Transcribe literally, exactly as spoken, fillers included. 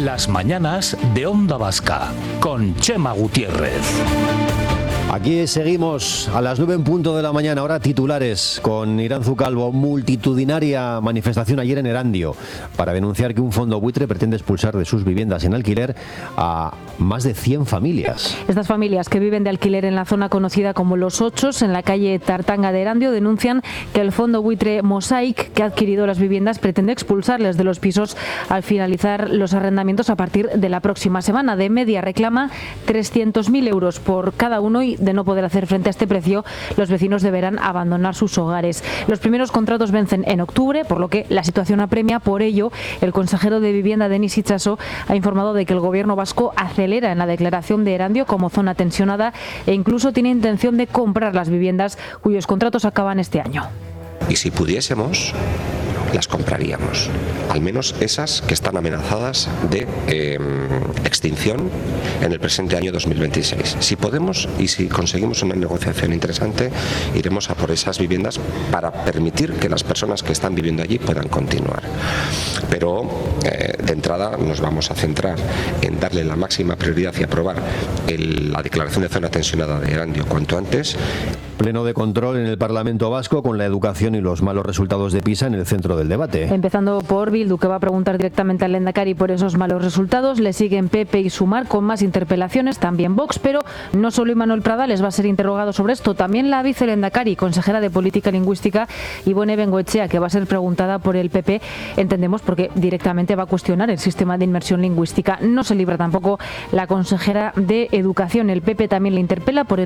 Las mañanas de Onda Vasca, con Chema Gutiérrez. Aquí seguimos a las nueve en punto de la mañana, ahora titulares con Iranzu Calvo. Multitudinaria manifestación ayer en Erandio para denunciar que un fondo buitre pretende expulsar de sus viviendas en alquiler a más de cien familias. Estas familias que viven de alquiler en la zona conocida como Los Ochos, en la calle Tartanga de Erandio, denuncian que el fondo buitre Mosaic, que ha adquirido las viviendas, pretende expulsarles de los pisos al finalizar los arrendamientos a partir de la próxima semana. De media reclama trescientos mil euros por cada uno y de no poder hacer frente a este precio, los vecinos deberán abandonar sus hogares. Los primeros contratos vencen en octubre, por lo que la situación apremia. Por ello, el consejero de Vivienda, Denis Itxaso, ha informado de que el gobierno vasco acelera en la declaración de Erandio como zona tensionada e incluso tiene intención de comprar las viviendas cuyos contratos acaban este año. Y si pudiésemos, las compraríamos, al menos esas que están amenazadas de eh, extinción en el presente año dos mil veintiséis. Si podemos y si conseguimos una negociación interesante, iremos a por esas viviendas para permitir que las personas que están viviendo allí puedan continuar. Pero eh, de entrada nos vamos a centrar en darle la máxima prioridad y aprobar el, la declaración de zona tensionada de Erandio cuanto antes. Pleno de control en el Parlamento Vasco con la educación y los malos resultados de PISA en el centro del debate. Empezando por Bildu, que va a preguntar directamente al Lehendakari por esos malos resultados. Le siguen P P y Sumar con más interpelaciones, también Vox, pero no solo Imanol Pradales va a ser interrogado sobre esto, también la vicelehendakari, consejera de Política Lingüística, Ibone Bengoechea, que va a ser preguntada por el P P, entendemos, porque directamente va a cuestionar el sistema de inmersión lingüística. No se libra tampoco la consejera de Educación. El P P también le interpela por el